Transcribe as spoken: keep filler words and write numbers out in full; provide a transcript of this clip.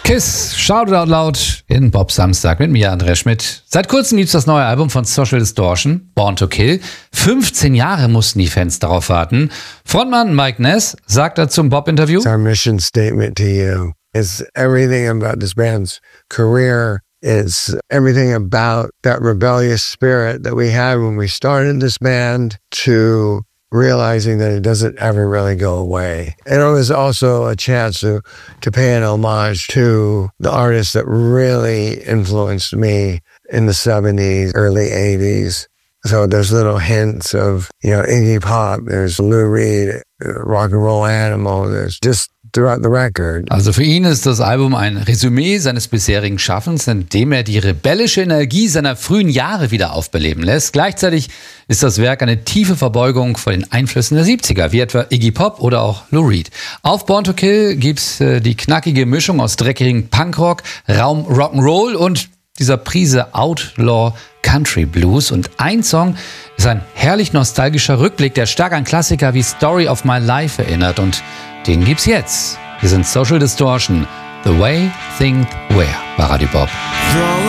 Kiss, Shout It Out Loud in Bob Samstag mit mir, André Schmidt. Seit kurzem gibt's das neue Album von Social Distortion, Born to Kill. fünfzehn Jahre mussten die Fans darauf warten. Frontmann Mike Ness sagt dazu im Bob-Interview: Our mission statement to you is everything about this band's career. It's everything about that rebellious spirit that we had when we started this band to realizing that it doesn't ever really go away. And it was also a chance to, to pay an homage to the artists that really influenced me in the seventies, early eighties. So there's little hints of, you know, Iggy Pop, there's Lou Reed, Rock and Roll Animal, there's just throughout the record. Also für ihn ist das Album ein Resümee seines bisherigen Schaffens, in dem er die rebellische Energie seiner frühen Jahre wieder aufbeleben lässt. Gleichzeitig ist das Werk eine tiefe Verbeugung vor den Einflüssen der siebziger, wie etwa Iggy Pop oder auch Lou Reed. Auf Born to Kill gibt's äh, die knackige Mischung aus dreckigem Punkrock, Raum Rock'n'Roll und dieser Prise Outlaw Country Blues. Und ein Song ist ein herrlich nostalgischer Rückblick, der stark an Klassiker wie Story of My Life erinnert. Und den gibt's jetzt. Wir sind Social Distortion, The Way Things Were bei Radio Bob.